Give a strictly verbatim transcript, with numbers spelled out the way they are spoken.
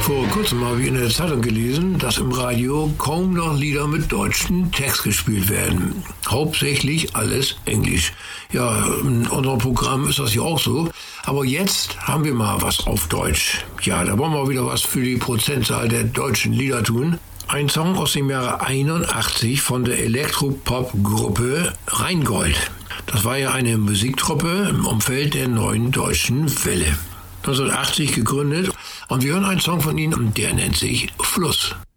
Vor kurzem habe ich in der Zeitung gelesen, dass im Radio kaum noch Lieder mit deutschem Text gespielt werden. Hauptsächlich alles Englisch. Ja, in unserem Programm ist das ja auch so. Aber jetzt haben wir mal was auf Deutsch. Ja, da wollen wir wieder was für die Prozentzahl der deutschen Lieder tun. Ein Song aus dem Jahre einundachtzig von der Elektropop-Gruppe Rheingold. Das war ja eine Musiktruppe im Umfeld der Neuen Deutschen Welle. neunzehnhundertachtzig gegründet und wir hören einen Song von ihnen und der nennt sich Fluss.